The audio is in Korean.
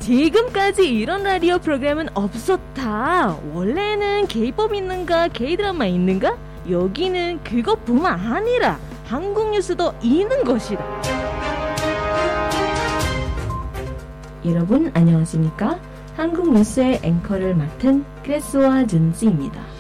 지금까지 이런 라디오 프로그램은 없었다. 원래는 K-pop 있는가 K-드라마 있는가? 여기는 그것뿐만 아니라 한국 뉴스도 있는 것이다. 여러분 안녕하십니까? 한국 뉴스의 앵커를 맡은 크레스와 준지입니다.